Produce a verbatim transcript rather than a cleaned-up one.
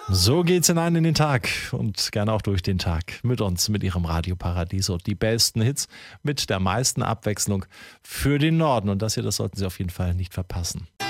So geht's hinein in den Tag und gerne auch durch den Tag mit uns, mit Ihrem Radio Paradiso. Die besten Hits mit der meisten Abwechslung für den Norden. Und das hier, das sollten Sie auf jeden Fall nicht verpassen.